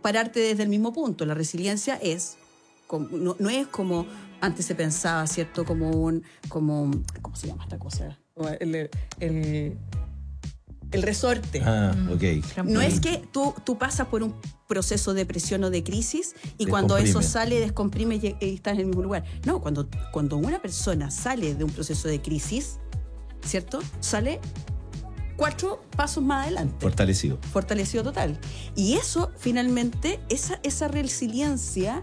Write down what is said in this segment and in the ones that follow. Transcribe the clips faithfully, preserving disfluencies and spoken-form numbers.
pararte desde el mismo punto. La resiliencia es, como, no, no es como antes se pensaba, ¿cierto? Como un, como, ¿cómo se llama esta cosa? El, el, el resorte. Ah, ok. No es que tú, tú pasas por un proceso de presión o de crisis y cuando eso sale, descomprime y, y estás en el mismo lugar. No, cuando, cuando una persona sale de un proceso de crisis, ¿cierto? Sale cuatro pasos más adelante. Fortalecido. Fortalecido total. Y eso, finalmente, esa, esa resiliencia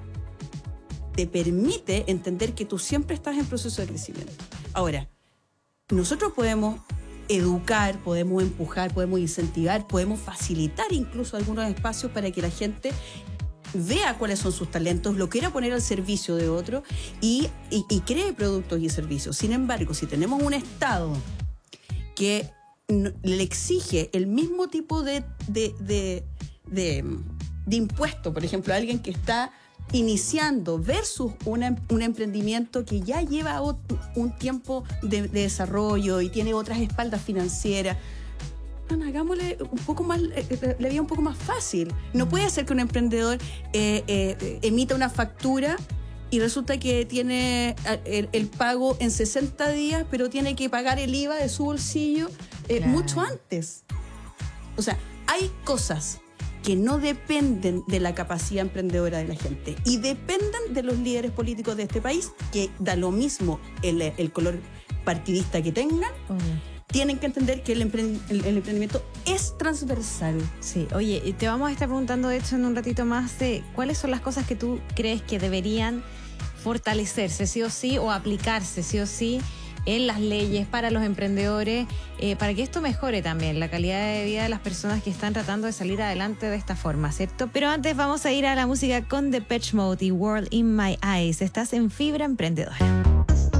te permite entender que tú siempre estás en proceso de crecimiento. Ahora, nosotros podemos educar, podemos empujar, podemos incentivar, podemos facilitar incluso algunos espacios para que la gente vea cuáles son sus talentos, lo quiera poner al servicio de otro y, y, y cree productos y servicios. Sin embargo, si tenemos un Estado que le exige el mismo tipo de, de, de, de, de impuesto, por ejemplo, a alguien que está iniciando versus una, un emprendimiento que ya lleva un tiempo de, de desarrollo y tiene otras espaldas financieras. Bueno, hagámosle un poco más, la vida un poco más fácil. No puede ser que un emprendedor eh, eh, emita una factura y resulta que tiene el, el pago en sesenta días, pero tiene que pagar el I V A de su bolsillo eh, claro. mucho antes. O sea, hay cosas que no dependen de la capacidad emprendedora de la gente y dependen de los líderes políticos de este país, que da lo mismo el, el color partidista que tengan. Uh-huh. Tienen que entender que el, emprend- el, el emprendimiento es transversal. Sí, oye, te vamos a estar preguntando de hecho en un ratito más de cuáles son las cosas que tú crees que deberían fortalecerse sí o sí o aplicarse sí o sí en las leyes para los emprendedores, eh, para que esto mejore también la calidad de vida de las personas que están tratando de salir adelante de esta forma, ¿cierto? Pero antes vamos a ir a la música con Depeche Mode y World in My Eyes. Estás en Fibra Emprendedora.